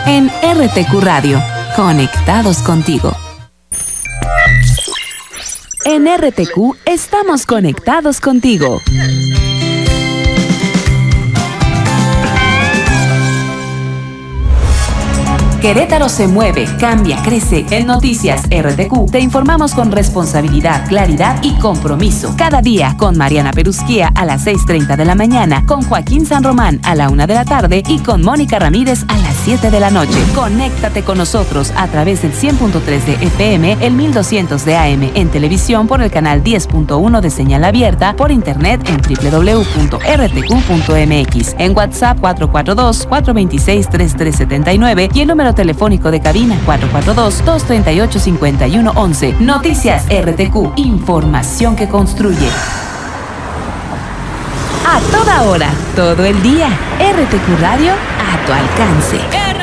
En RTQ Radio, conectados contigo. En RTQ estamos conectados contigo. Querétaro se mueve, cambia, crece. En Noticias RTQ te informamos con responsabilidad, claridad y compromiso. Cada día con Mariana Perusquía a las 6:30 de la mañana, con Joaquín San Román a la 1 de la tarde y con Mónica Ramírez a las 7 de la noche. Conéctate con nosotros a través del 100.3 de FM, el 1200 de AM en televisión por el canal 10.1 de señal abierta, por internet en www.rtq.mx, en WhatsApp 442-426-3379 y el número telefónico de cabina 442-238-5111. Noticias RTQ, información que construye. A toda hora, todo el día, RTQ Radio a tu alcance.